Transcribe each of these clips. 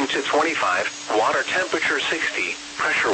gusting to 25, water temperature 60, pressure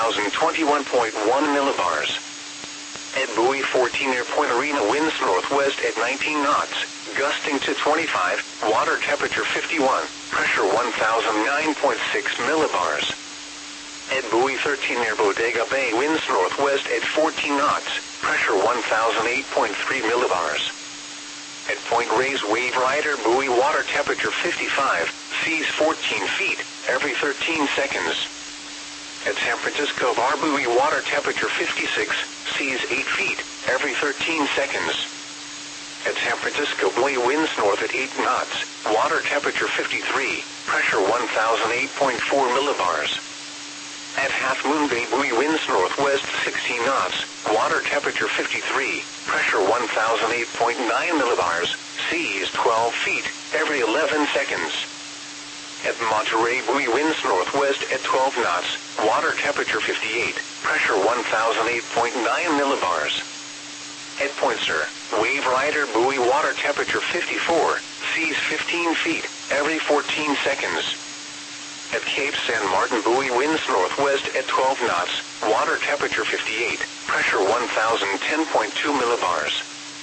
1021.1 millibars. At buoy 14 near Point Arena, winds northwest at 19 knots, gusting to 25, water temperature 51, pressure 1009.6 millibars. At buoy 13 near Bodega Bay, winds northwest at 14 knots, pressure 1008.3 millibars. At Point Reyes Wave Rider buoy, water temperature 55, seas 14 feet, every 13 seconds. At San Francisco Bar buoy, water temperature 56, seas 8 feet, every 13 seconds. At San Francisco buoy, winds north at 8 knots, water temperature 53, pressure 1008.4 millibars. At Half Moon Bay buoy, winds northwest 16 knots, water temperature 53, pressure 1008.9 millibars, seas 12 feet, every 11 seconds. At Monterey buoy, winds northwest at 12 knots, water temperature 58, pressure 1008.9 millibars. At Point Sur, Wave Rider buoy, water temperature 54, seas 15 feet, every 14 seconds. At Cape San Martin buoy, winds northwest at 12 knots, water temperature 58, pressure 1010.2 millibars.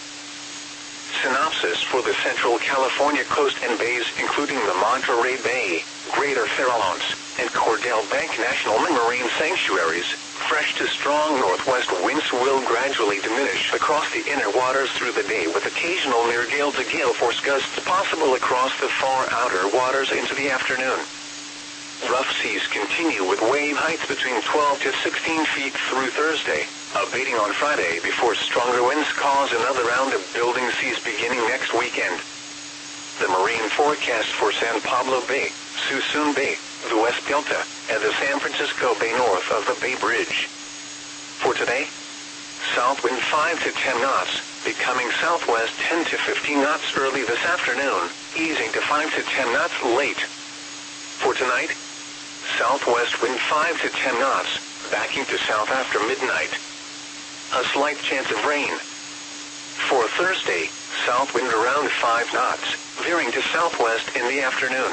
Synopsis for the Central California coast and bays, including the Monterey Bay, Greater Farallones, and Cordell Bank National Marine Sanctuaries. Fresh to strong northwest winds will gradually diminish across the inner waters through the day, with occasional near gale to gale force gusts possible across the far outer waters into the afternoon. Rough seas continue with wave heights between 12 to 16 feet through Thursday, abating on Friday before stronger winds cause another round of building seas beginning next weekend. The marine forecast for San Pablo Bay, Suisun Bay, the West Delta, and the San Francisco Bay north of the Bay Bridge. For today, south wind 5 to 10 knots, becoming southwest 10 to 15 knots early this afternoon, easing to 5 to 10 knots late. For tonight, southwest wind 5 to 10 knots, backing to south after midnight. A slight chance of rain. For Thursday, south wind around 5 knots, veering to southwest in the afternoon.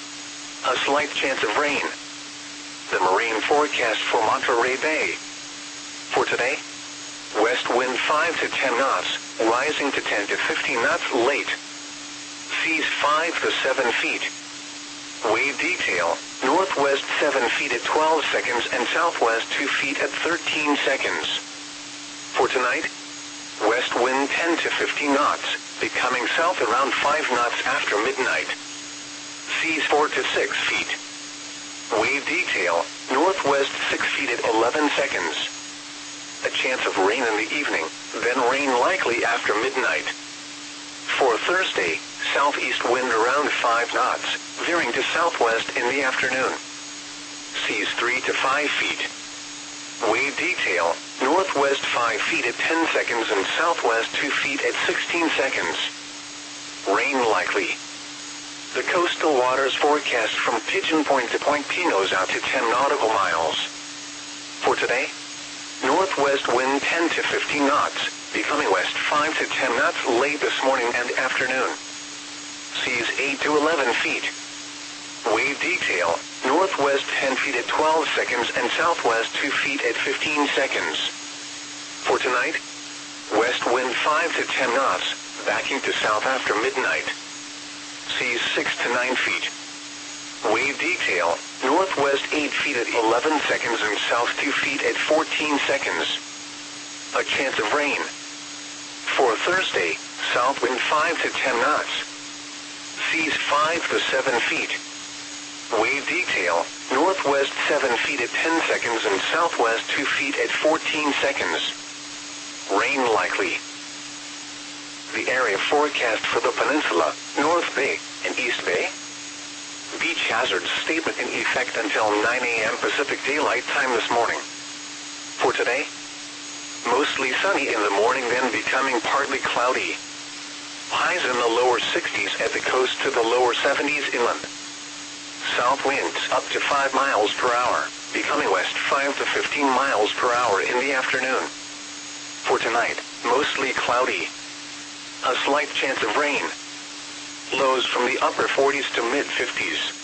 A slight chance of rain. The marine forecast for Monterey Bay. For today, west wind 5 to 10 knots, rising to 10 to 15 knots late. Seas 5 to 7 feet. Wave detail, northwest 7 feet at 12 seconds and southwest 2 feet at 13 seconds. For tonight, west wind 10 to 15 knots, becoming south around 5 knots after midnight. Seas 4 to 6 feet. Wave detail, northwest 6 feet at 11 seconds. A chance of rain in the evening, then rain likely after midnight. For Thursday, southeast wind around 5 knots, veering to southwest in the afternoon. Seas 3 to 5 feet. Wave detail, northwest 5 feet at 10 seconds and southwest 2 feet at 16 seconds. Rain likely. The coastal waters forecast from Pigeon Point to Point Pinos out to 10 nautical miles. For today, northwest wind 10 to 15 knots, becoming west 5 to 10 knots late this morning and afternoon. Seas 8 to 11 feet. Wave detail, northwest 10 feet at 12 seconds and southwest 2 feet at 15 seconds. For tonight, west wind 5 to 10 knots, backing to south after midnight. Seas 6 to 9 feet. Wave detail, northwest 8 feet at 11 seconds and south 2 feet at 14 seconds. A chance of rain. For Thursday, south wind 5 to 10 knots. Seas 5 to 7 feet. Wave detail, northwest 7 feet at 10 seconds and southwest 2 feet at 14 seconds. Rain likely. The area forecast for the peninsula, North Bay, and East Bay. Beach hazard statement in effect until 9 a.m. Pacific Daylight Time this morning. For today, mostly sunny in the morning, then becoming partly cloudy. Highs in the lower 60s at the coast to the lower 70s inland. South winds up to 5 miles per hour, becoming west 5 to 15 miles per hour in the afternoon. For tonight, mostly cloudy. A slight chance of rain. Lows from the upper 40s to mid 50s.